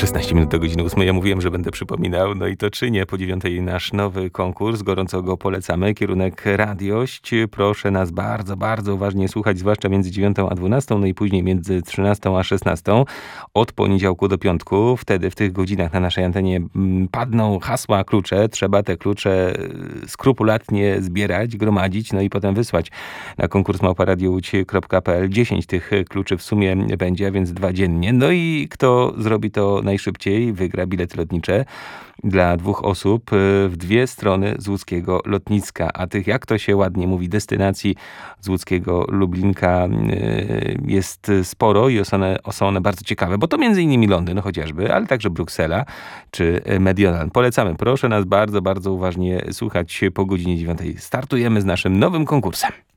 16 minut do godziny 8. Ja mówiłem, że będę przypominał, no i to czynię. Po 9 nasz nowy konkurs. Gorąco go polecamy. Kierunek radiość. Proszę nas bardzo, bardzo uważnie słuchać, zwłaszcza między 9 a 12, no i później między 13 a 16. Od poniedziałku do piątku. Wtedy w tych godzinach na naszej antenie padną hasła, klucze. Trzeba te klucze skrupulatnie zbierać, gromadzić, no i potem wysłać na konkurs małparadiołódź.pl. 10 tych kluczy w sumie będzie, a więc 2 dziennie. No i kto zrobi to najszybciej, wygra bilety lotnicze dla 2 osób w 2 strony z łódzkiego lotniska. A tych, jak to się ładnie mówi, destynacji z łódzkiego Lublinka jest sporo i są one bardzo ciekawe, bo to m.in. Londyn chociażby, ale także Bruksela czy Mediolan. Polecamy. Proszę nas bardzo, bardzo uważnie słuchać. Po godzinie 9 startujemy z naszym nowym konkursem.